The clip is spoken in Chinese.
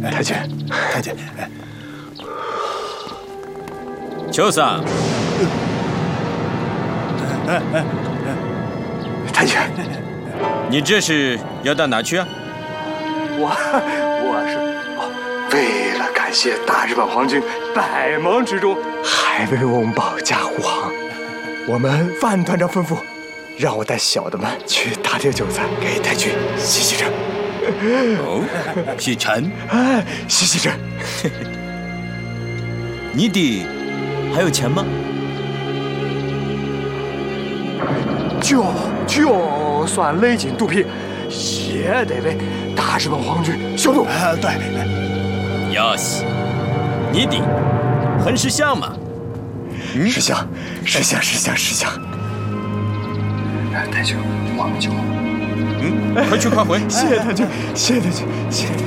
太君， 太君， 秋桑， 太君， 你这是要到哪去啊？ 我是为了感谢大日本皇军百忙之中还为我们保驾护航，我们范团长吩咐，让我带小的们去打点酒菜给太君洗洗尘。 哦，洗尘？ 哎，洗洗尘。 你弟还有钱吗？ 就算勒紧肚皮，也得为大日本皇军消毒。 对， 要死！你弟很识相嘛？ 识相。太君，我们就。 快去快回！ 谢谢太君，谢谢太君，谢谢太君。